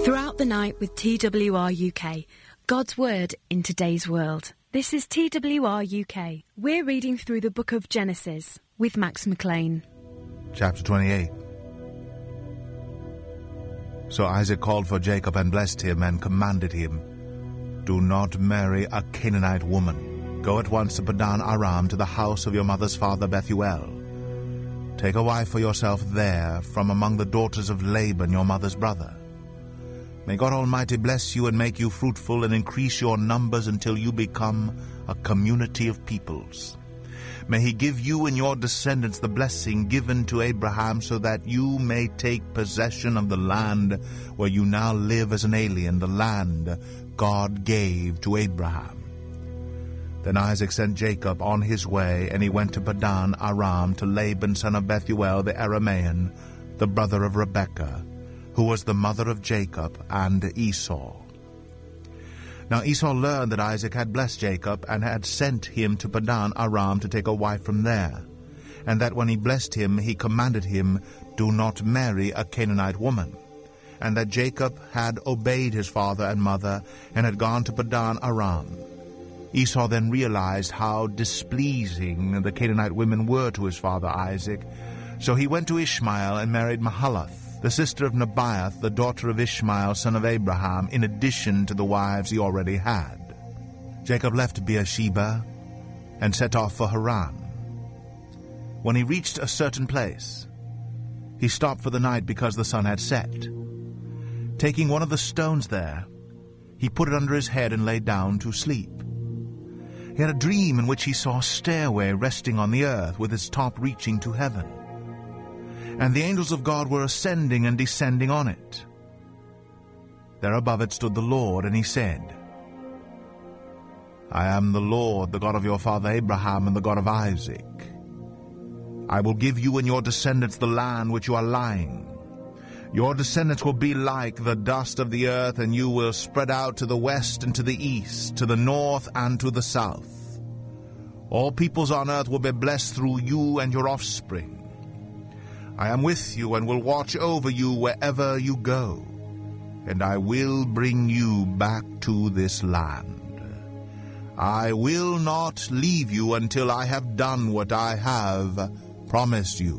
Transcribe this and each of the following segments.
Throughout the night with TWR UK, God's Word in today's world. This is TWR UK. We're reading through the book of Genesis with Max McLean. Chapter 28. So Isaac called for Jacob and blessed him and commanded him, "Do not marry a Canaanite woman. Go at once to Padan Aram, to the house of your mother's father Bethuel. Take a wife for yourself there from among the daughters of Laban, your mother's brother. May God Almighty bless you and make you fruitful and increase your numbers until you become a community of peoples. May he give you and your descendants the blessing given to Abraham, so that you may take possession of the land where you now live as an alien, the land God gave to Abraham." Then Isaac sent Jacob on his way, and he went to Padan Aram to Laban son of Bethuel the Aramean, the brother of Rebekah, who was the mother of Jacob and Esau. Now Esau learned that Isaac had blessed Jacob and had sent him to Padan Aram to take a wife from there, and that when he blessed him, he commanded him, "Do not marry a Canaanite woman," and that Jacob had obeyed his father and mother and had gone to Padan Aram. Esau then realized how displeasing the Canaanite women were to his father Isaac, so he went to Ishmael and married Mahalath, the sister of Nebaioth, the daughter of Ishmael, son of Abraham, in addition to the wives he already had. Jacob left Beersheba and set off for Haran. When he reached a certain place, he stopped for the night because the sun had set. Taking one of the stones there, he put it under his head and lay down to sleep. He had a dream in which he saw a stairway resting on the earth with its top reaching to heaven, and the angels of God were ascending and descending on it. There above it stood the Lord, and he said, "I am the Lord, the God of your father Abraham and the God of Isaac. I will give you and your descendants the land which you are lying. Your descendants will be like the dust of the earth, and you will spread out to the west and to the east, to the north and to the south. All peoples on earth will be blessed through you and your offspring. I am with you and will watch over you wherever you go, and I will bring you back to this land. I will not leave you until I have done what I have promised you."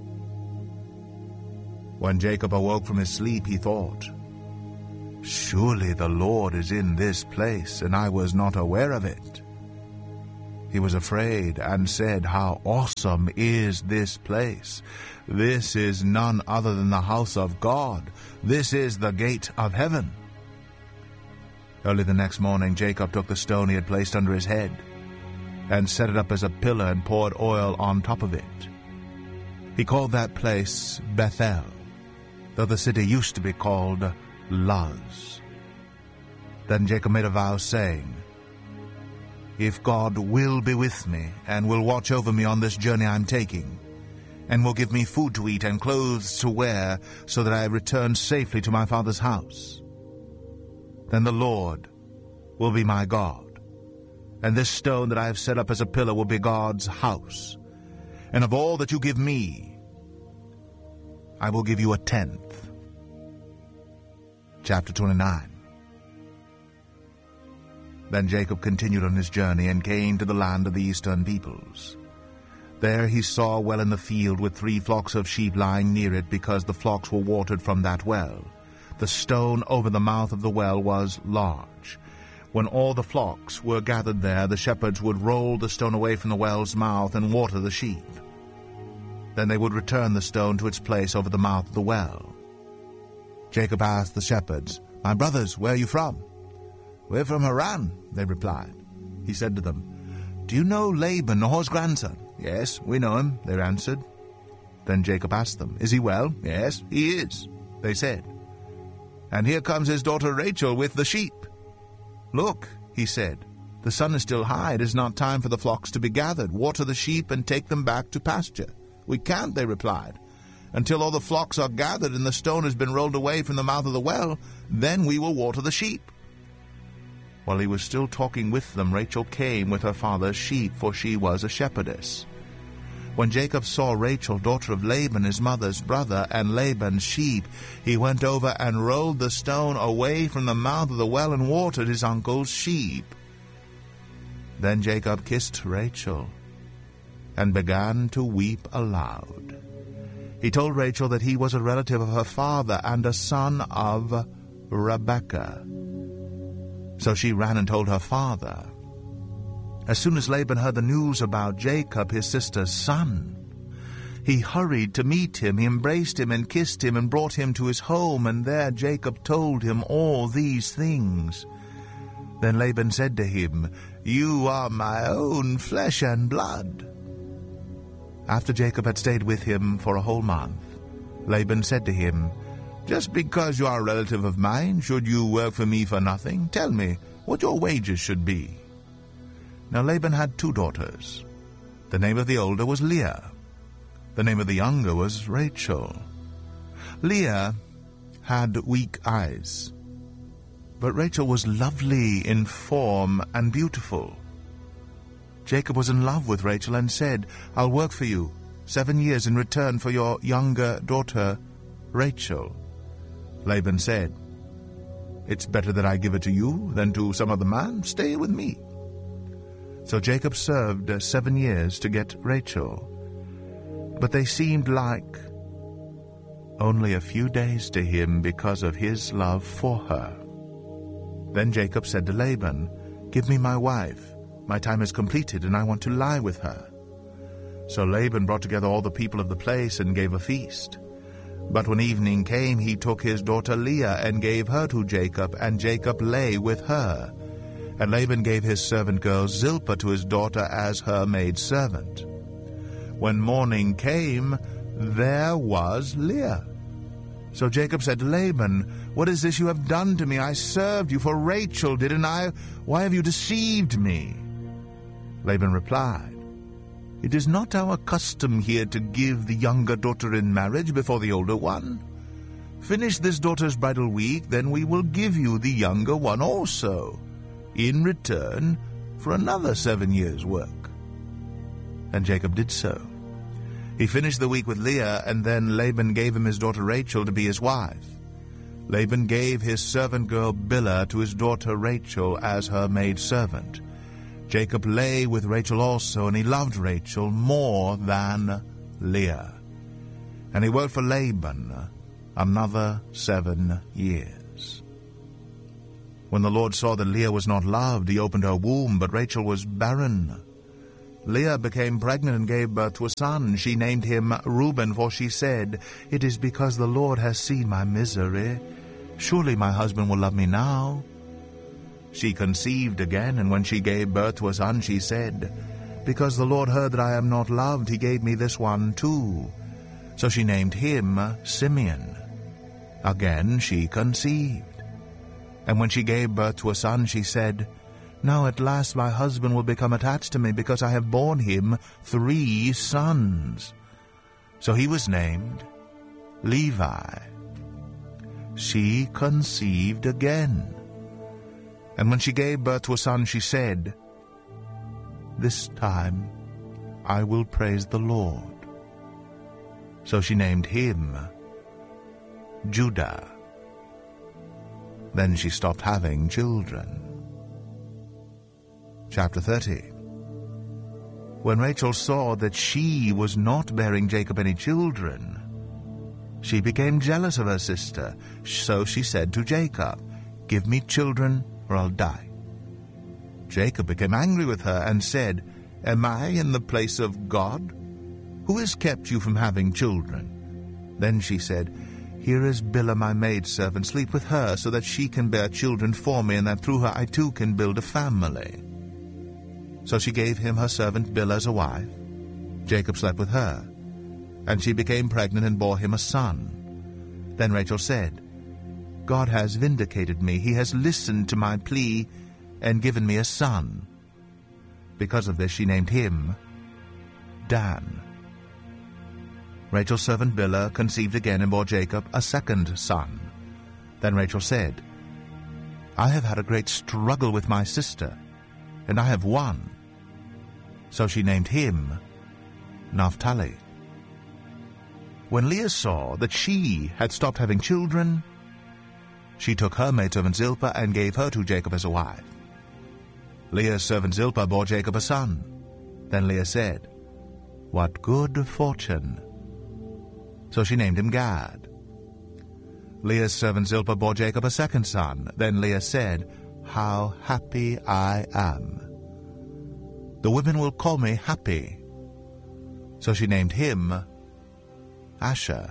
When Jacob awoke from his sleep, he thought, "Surely the Lord is in this place, and I was not aware of it." He was afraid and said, "How awesome is this place! This is none other than the house of God. This is the gate of heaven." Early the next morning, Jacob took the stone he had placed under his head and set it up as a pillar and poured oil on top of it. He called that place Bethel, though the city used to be called Luz. Then Jacob made a vow, saying, "If God will be with me and will watch over me on this journey I am taking, and will give me food to eat and clothes to wear, so that I return safely to my father's house, then the Lord will be my God, and this stone that I have set up as a pillar will be God's house. And of all that you give me, I will give you a tenth." Chapter 29. Then Jacob continued on his journey and came to the land of the eastern peoples. There he saw a well in the field with 3 flocks of sheep lying near it, because the flocks were watered from that well. The stone over the mouth of the well was large. When all the flocks were gathered there, the shepherds would roll the stone away from the well's mouth and water the sheep. Then they would return the stone to its place over the mouth of the well. Jacob asked the shepherds, "My brothers, where are you from?" "We're from Haran," they replied. He said to them, "Do you know Laban, Nahor's grandson?" "Yes, we know him," they answered. Then Jacob asked them, "Is he well?" "Yes, he is," they said. "And here comes his daughter Rachel with the sheep." "Look," he said, "the sun is still high. It is not time for the flocks to be gathered. Water the sheep and take them back to pasture." "We can't," they replied, "until all the flocks are gathered and the stone has been rolled away from the mouth of the well. Then we will water the sheep." While he was still talking with them, Rachel came with her father's sheep, for she was a shepherdess. When Jacob saw Rachel, daughter of Laban, his mother's brother, and Laban's sheep, he went over and rolled the stone away from the mouth of the well and watered his uncle's sheep. Then Jacob kissed Rachel and began to weep aloud. He told Rachel that he was a relative of her father and a son of Rebekah. So she ran and told her father. As soon as Laban heard the news about Jacob, his sister's son, he hurried to meet him. He embraced him and kissed him and brought him to his home, and there Jacob told him all these things. Then Laban said to him, "You are my own flesh and blood." After Jacob had stayed with him for a whole month, Laban said to him, "Just because you are a relative of mine, should you work for me for nothing? Tell me what your wages should be." Now Laban had 2 daughters. The name of the older was Leah. The name of the younger was Rachel. Leah had weak eyes, but Rachel was lovely in form and beautiful. Jacob was in love with Rachel and said, "I'll work for you 7 years in return for your younger daughter, Rachel." Laban said, "It's better that I give it to you than to some other man. Stay with me." So Jacob served 7 years to get Rachel, but they seemed like only a few days to him because of his love for her. Then Jacob said to Laban, "Give me my wife. My time is completed, and I want to lie with her." So Laban brought together all the people of the place and gave a feast. But when evening came, he took his daughter Leah and gave her to Jacob, and Jacob lay with her. And Laban gave his servant girl Zilpah to his daughter as her maidservant. When morning came, there was Leah. So Jacob said to Laban, "What is this you have done to me? I served you for Rachel, didn't I? Why have you deceived me?" Laban replied, "It is not our custom here to give the younger daughter in marriage before the older one. Finish this daughter's bridal week, then we will give you the younger one also, in return for another 7 years' work." And Jacob did so. He finished the week with Leah, and then Laban gave him his daughter Rachel to be his wife. Laban gave his servant girl Bilhah to his daughter Rachel as her maidservant. Jacob lay with Rachel also, and he loved Rachel more than Leah. And he worked for Laban another 7 years. When the Lord saw that Leah was not loved, he opened her womb, but Rachel was barren. Leah became pregnant and gave birth to a son. She named him Reuben, for she said, "It is because the Lord has seen my misery. Surely my husband will love me now." She conceived again, and when she gave birth to a son, she said, "Because the Lord heard that I am not loved, he gave me this one too." So she named him Simeon. Again she conceived. And when she gave birth to a son, she said, "Now at last my husband will become attached to me, because I have borne him 3 sons." So he was named Levi. She conceived again. And when she gave birth to a son, she said, "This time I will praise the Lord." So she named him Judah. Then she stopped having children. Chapter 30. When Rachel saw that she was not bearing Jacob any children, she became jealous of her sister. So she said to Jacob, "Give me children, or I'll die." Jacob became angry with her and said, "Am I in the place of God? Who has kept you from having children?" Then she said, "Here is Bilhah my maidservant. Sleep with her, so that she can bear children for me, and that through her I too can build a family." So she gave him her servant Bilhah as a wife. Jacob slept with her, and she became pregnant and bore him a son. Then Rachel said, "God has vindicated me. He has listened to my plea and given me a son." Because of this she named him Dan. Rachel's servant Bilhah conceived again and bore Jacob a second son. Then Rachel said, "I have had a great struggle with my sister, and I have won." So she named him Naphtali. When Leah saw that she had stopped having children, she took her maidservant Zilpah and gave her to Jacob as a wife. Leah's servant Zilpah bore Jacob a son. Then Leah said, "What good fortune!" So she named him Gad. Leah's servant Zilpah bore Jacob a second son. Then Leah said, "How happy I am! The women will call me happy." So she named him Asher.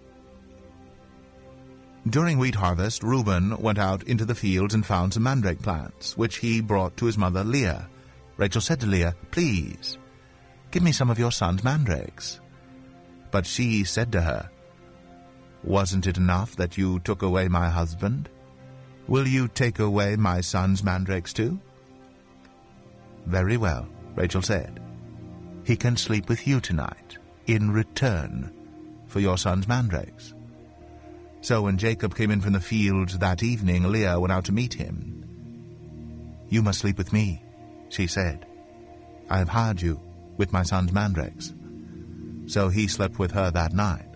During wheat harvest, Reuben went out into the fields and found some mandrake plants, which he brought to his mother Leah. Rachel said to Leah, "Please, give me some of your son's mandrakes." But she said to her, "Wasn't it enough that you took away my husband? Will you take away my son's mandrakes too?" "Very well," Rachel said. "He can sleep with you tonight, in return for your son's mandrakes." So when Jacob came in from the fields that evening, Leah went out to meet him. "You must sleep with me," she said. "I have hired you with my son's mandrakes." So he slept with her that night.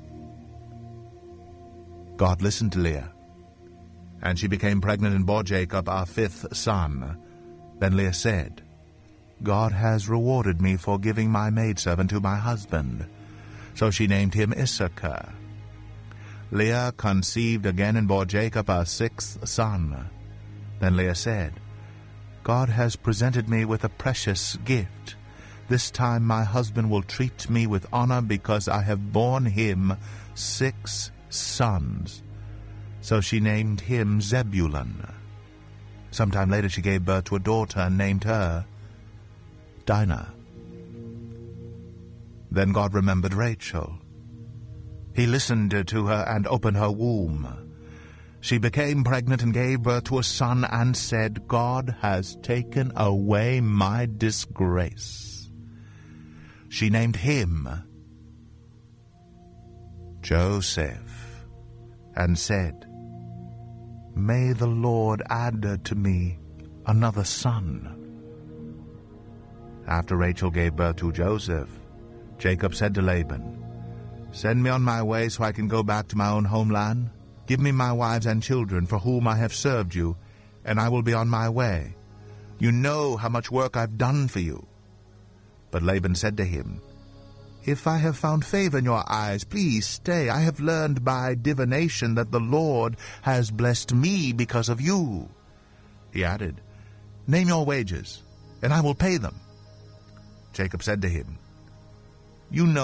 God listened to Leah, and she became pregnant and bore Jacob a fifth son. Then Leah said, "God has rewarded me for giving my maidservant to my husband." So she named him Issachar. Leah conceived again and bore Jacob a sixth son. Then Leah said, "God has presented me with a precious gift. This time my husband will treat me with honor because I have borne him 6 sons." So she named him Zebulun. Sometime later she gave birth to a daughter and named her Dinah. Then God remembered Rachel. He listened to her and opened her womb. She became pregnant and gave birth to a son and said, "God has taken away my disgrace." She named him Joseph and said, "May the Lord add to me another son." After Rachel gave birth to Joseph, Jacob said to Laban, "Send me on my way so I can go back to my own homeland. Give me my wives and children for whom I have served you, and I will be on my way. You know how much work I've done for you." But Laban said to him, "If I have found favor in your eyes, please stay. I have learned by divination that the Lord has blessed me because of you." He added, "Name your wages, and I will pay them." Jacob said to him, "You know